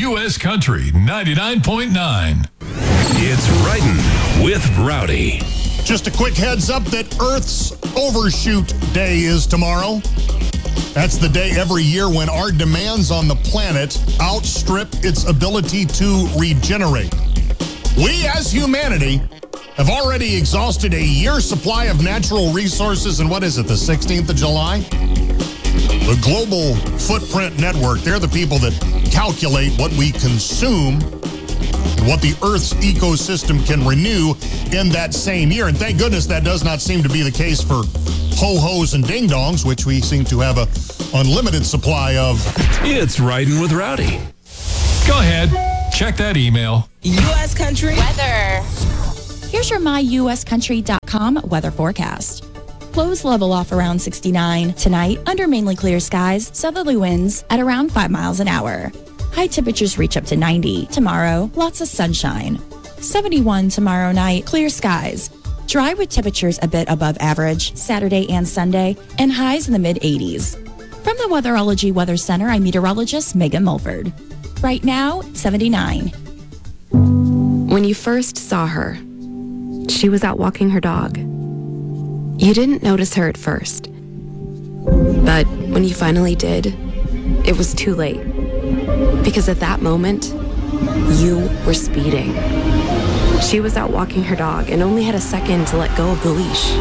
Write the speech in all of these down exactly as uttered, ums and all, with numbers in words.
U S Country ninety-nine point nine. It's Riding with Rowdy. Just a quick heads up that Earth's Overshoot Day is tomorrow. That's the day every year when our demands on the planet outstrip its ability to regenerate. We as humanity have already exhausted a year's supply of natural resources, and what is it, the sixteenth of July? The Global Footprint Network, they're the people that calculate what we consume, what the Earth's ecosystem can renew in that same year. And thank goodness that does not seem to be the case for ho-hos and ding-dongs, which we seem to have an unlimited supply of. It's Riding with Rowdy. Go ahead. Check that email. U S Country weather. Here's your my U S country dot com weather forecast. Lows level off around sixty-nine. Tonight, under mainly clear skies, southerly winds at around five miles an hour. High temperatures reach up to ninety. Tomorrow, lots of sunshine. seventy-one tomorrow night, clear skies. Dry with temperatures a bit above average Saturday and Sunday, and highs in the mid-eighties. From the Weatherology Weather Center, I'm meteorologist Megan Mulford. Right now, seventy-nine. When you first saw her, she was out walking her dog. You didn't notice her at first. But when you finally did, it was too late. Because at that moment, you were speeding. She was out walking her dog and only had a second to let go of the leash.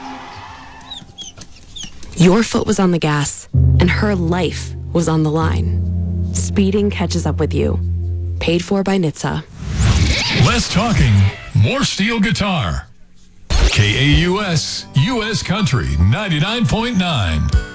Your foot was on the gas, and her life was on the line. Speeding catches up with you. Paid for by N H T S A. Less talking, more steel guitar. K A U S, U S Country ninety-nine point nine.